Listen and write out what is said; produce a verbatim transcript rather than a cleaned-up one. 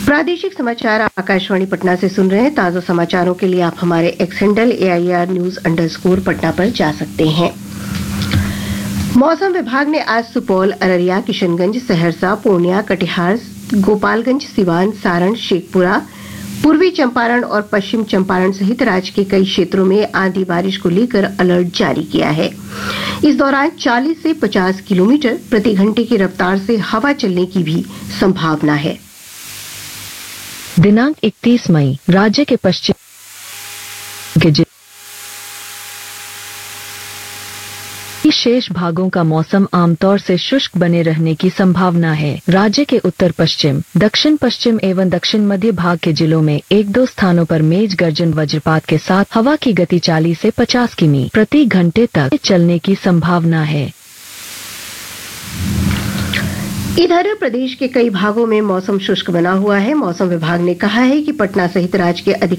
प्रादेशिक समाचार आकाशवाणी पटना से सुन रहे हैं। ताजा समाचारों के लिए आप हमारे x handle A I R news underscore Patna पर जा सकते हैं। मौसम विभाग ने आज सुपौल, अररिया, किशनगंज, सहरसा, पूर्णिया, कटिहार, गोपालगंज, सिवान, सारण, शेखपुरा, पूर्वी चंपारण और पश्चिम चंपारण सहित राज्य के कई क्षेत्रों में आंधी बारिश को लेकर अलर्ट जारी किया है। इस दौरान चालीस से पचास किलोमीटर प्रति घंटे की रफ्तार से हवा चलने की भी संभावना है। दिनांक इकतीस मई राज्य के पश्चिम के शेष भागों का मौसम आमतौर से शुष्क बने रहने की संभावना है। राज्य के उत्तर पश्चिम, दक्षिण पश्चिम एवं दक्षिण मध्य भाग के जिलों में एक दो स्थानों पर मेघ गर्जन वज्रपात के साथ हवा की गति चालीस से पचास किमी प्रति घंटे तक चलने की संभावना है। इधर प्रदेश के कई भागों में मौसम शुष्क बना हुआ है। मौसम विभाग ने कहा है कि पटना सहित राज्य के